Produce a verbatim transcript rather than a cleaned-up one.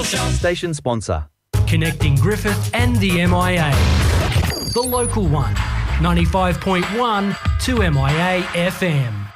Station sponsor. Connecting Griffith and the M I A. The local one. ninety-five point one to M I A F M.